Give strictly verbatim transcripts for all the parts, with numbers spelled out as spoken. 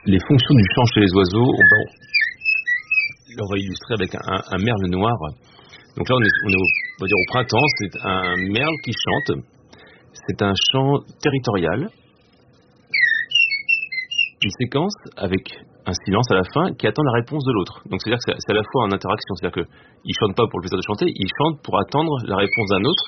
les fonctions du chant chez les oiseaux, on va, on va illustrer avec un, un merle noir. Donc là, on est, on est au, on va dire au printemps, c'est un merle qui chante. C'est un chant territorial. Une séquence avec un silence à la fin qui attend la réponse de l'autre. Donc c'est-à-dire que c'est, c'est à la fois en interaction, c'est-à-dire qu'il ne chante pas pour le plaisir de chanter, il chante pour attendre la réponse d'un autre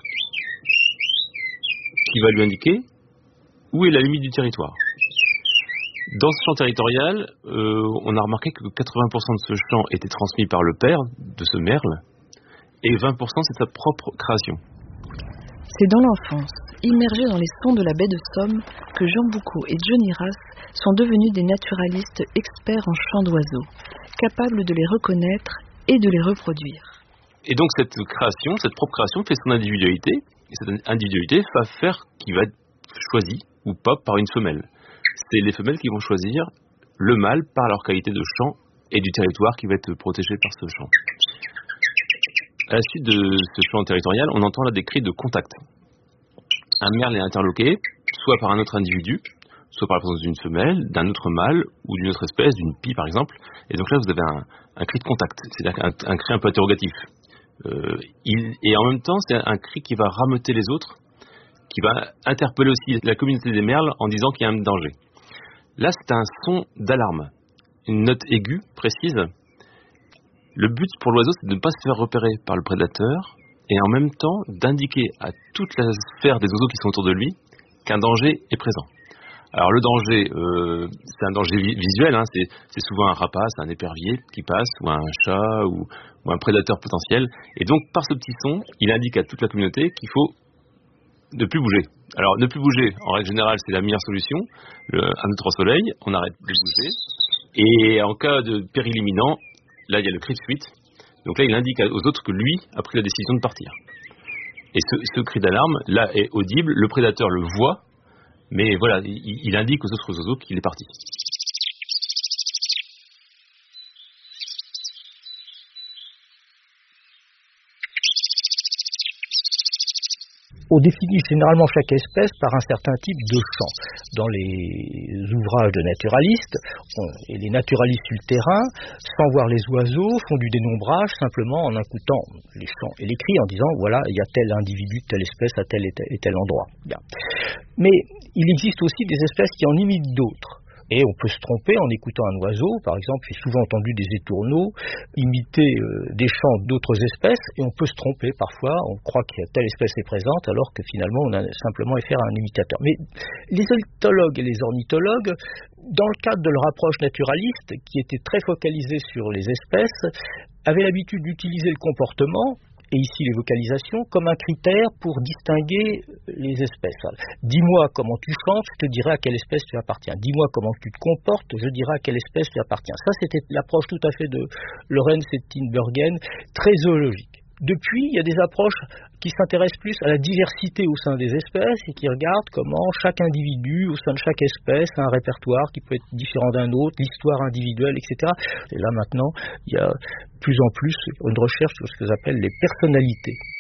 qui va lui indiquer où est la limite du territoire. Dans ce chant territorial, euh, on a remarqué que quatre-vingts pour cent de ce chant était transmis par le père de ce merle et vingt pour cent c'est sa propre création. C'est dans l'enfance, immergés dans les sons de la baie de Somme, que Jean Boucaud et Johnny Rass sont devenus des naturalistes experts en chant d'oiseaux, capables de les reconnaître et de les reproduire. Et donc cette création, cette propre création fait son individualité, et cette individualité va faire qu'il va être choisi ou pas par une femelle. C'est les femelles qui vont choisir le mâle par leur qualité de chant et du territoire qui va être protégé par ce chant. À la suite de ce chant territorial, on entend là des cris de contact. Un merle est interloqué, soit par un autre individu, soit par la présence d'une femelle, d'un autre mâle, ou d'une autre espèce, d'une pie par exemple. Et donc là, vous avez un, un cri de contact, c'est-à-dire un, un cri un peu interrogatif. Euh, il, et en même temps, c'est un cri qui va rameuter les autres, qui va interpeller aussi la communauté des merles en disant qu'il y a un danger. Là, c'est un son d'alarme, une note aiguë, précise. Le but pour l'oiseau, c'est de ne pas se faire repérer par le prédateur et en même temps d'indiquer à toute la sphère des oiseaux qui sont autour de lui qu'un danger est présent. Alors le danger, euh, c'est un danger visuel, hein, c'est, c'est souvent un rapace, un épervier qui passe, ou un chat, ou, ou un prédateur potentiel. Et donc par ce petit son, il indique à toute la communauté qu'il faut ne plus bouger. Alors ne plus bouger, en règle générale, c'est la meilleure solution. Le, un autre soleil, on arrête de bouger. Et en cas de péril imminent, là, il y a le cri de fuite. Donc là, il indique aux autres que lui a pris la décision de partir. Et ce, ce cri d'alarme, là, est audible. Le prédateur le voit, mais voilà, il, il indique aux autres oiseaux qu'il est parti. On définit généralement chaque espèce par un certain type de chant. Dans les ouvrages de naturalistes, on, et les naturalistes sur le terrain, sans voir les oiseaux, font du dénombrage simplement en écoutant les chants et les cris en disant voilà, il y a tel individu, telle espèce à tel et tel, et tel endroit. Bien. Mais il existe aussi des espèces qui en imitent d'autres. Et on peut se tromper en écoutant un oiseau, par exemple, j'ai souvent entendu des étourneaux imiter euh, des chants d'autres espèces, et on peut se tromper parfois, on croit que telle espèce est présente, alors que finalement on a simplement affaire à un imitateur. Mais les ornithologues et les ornithologues, dans le cadre de leur approche naturaliste, qui était très focalisée sur les espèces, avaient l'habitude d'utiliser le comportement, et ici les vocalisations, comme un critère pour distinguer les espèces. Dis-moi comment tu chantes, je te dirai à quelle espèce tu appartiens. Dis-moi comment tu te comportes, je dirai à quelle espèce tu appartiens. Ça, c'était l'approche tout à fait de Lorenz et Tinbergen, très zoologique. Depuis, il y a des approches qui s'intéressent plus à la diversité au sein des espèces et qui regardent comment chaque individu, au sein de chaque espèce, a un répertoire qui peut être différent d'un autre, l'histoire individuelle, et cetera. Et là, maintenant, il y a de plus en plus une recherche sur ce que j'appelle les personnalités.